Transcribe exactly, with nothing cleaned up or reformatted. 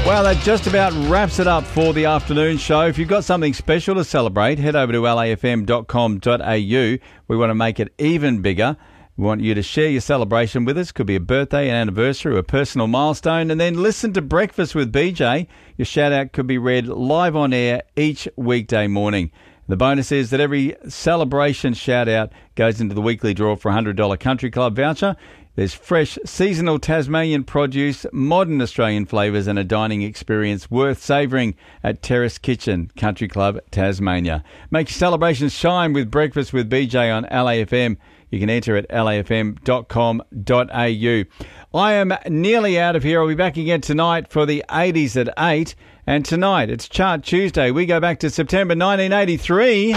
Well, that just about wraps it up for the afternoon show. If you've got something special to celebrate, head over to L A F M dot com dot A U. We want to make it even bigger. We want you to share your celebration with us. Could be a birthday, an anniversary, or a personal milestone. And then listen to Breakfast with B J. Your shout-out could be read live on air each weekday morning. The bonus is that every celebration shout-out goes into the weekly draw for a one hundred dollars Country Club voucher. There's fresh, seasonal Tasmanian produce, modern Australian flavours and a dining experience worth savouring at Terrace Kitchen, Country Club, Tasmania. Make your celebrations shine with Breakfast with B J on L A F M. You can enter at L A F M dot com dot A U. I am nearly out of here. I'll be back again tonight for the eighties at eight. And tonight, it's Chart Tuesday. We go back to September nineteen eighty-three.